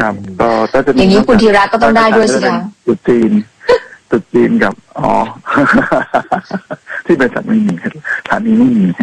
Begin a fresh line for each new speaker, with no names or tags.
ครับก็จะ
อย่างนี้คุณธีระก็ต้องได้ด้วยสิคะ
ตรุษจีนกับที่บริษัทไม่มีฐานนี้ไม่มี